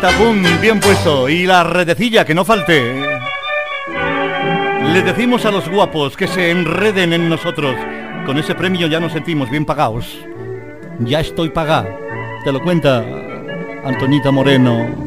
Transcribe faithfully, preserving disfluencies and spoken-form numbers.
Tapón bien puesto y la redecilla que no falte. Le decimos a los guapos que se enreden en nosotros. Con ese premio ya nos sentimos bien pagados. Ya estoy pagada. Te lo cuenta Antoñita Moreno.